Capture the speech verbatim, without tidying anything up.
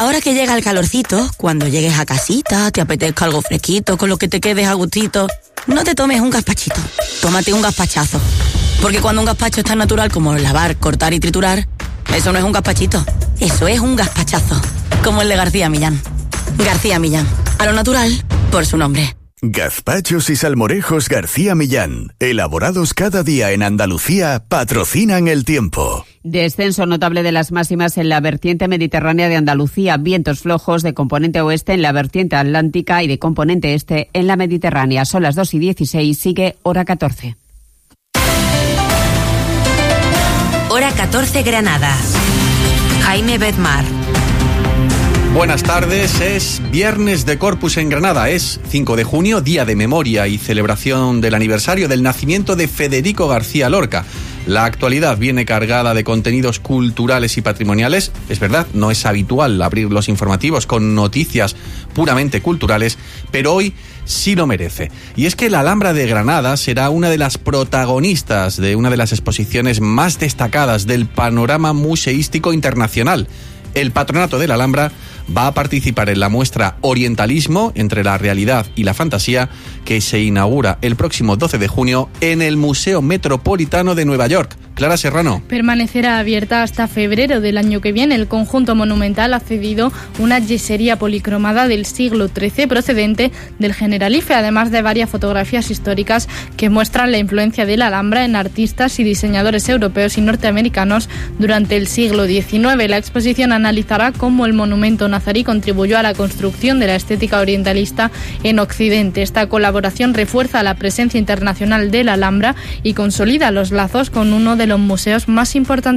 Ahora que llega el calorcito, cuando llegues a casita, te apetezca algo fresquito, con lo que te quedes a gustito, no te tomes un gazpachito, tómate un gazpachazo. Porque cuando un gazpacho es tan natural como lavar, cortar y triturar, eso no es un gazpachito, eso es un gazpachazo. Como el de García Millán. García Millán, a lo natural, por su nombre. Gazpachos y salmorejos García Millán, elaborados cada día en Andalucía, patrocinan el tiempo. Descenso notable de las máximas en la vertiente mediterránea de Andalucía, vientos flojos de componente oeste en la vertiente atlántica y de componente este en la Mediterránea. Son las dos y dieciséis, sigue hora catorce. Hora catorce, Granada. Jaime Bedmar. Buenas tardes, es viernes de Corpus en Granada, es cinco de junio, día de memoria y celebración del aniversario del nacimiento de Federico García Lorca. La actualidad viene cargada de contenidos culturales y patrimoniales. Es verdad, no es habitual abrir los informativos con noticias puramente culturales, pero hoy sí lo merece. Y es que la Alhambra de Granada será una de las protagonistas de una de las exposiciones más destacadas del panorama museístico internacional. El Patronato de la Alhambra va a participar en la muestra Orientalismo entre la realidad y la fantasía, que se inaugura el próximo doce de junio en el Museo Metropolitano de Nueva York. Clara Serrano. Permanecerá abierta hasta febrero del año que viene. El conjunto monumental ha cedido una yesería policromada del siglo trece procedente del Generalife, además de varias fotografías históricas que muestran la influencia de la Alhambra en artistas y diseñadores europeos y norteamericanos durante el siglo diecinueve. La exposición analizará cómo el monumento nazarí contribuyó a la construcción de la estética orientalista en Occidente. Esta colaboración refuerza la presencia internacional de la Alhambra y consolida los lazos con uno de los museos más importantes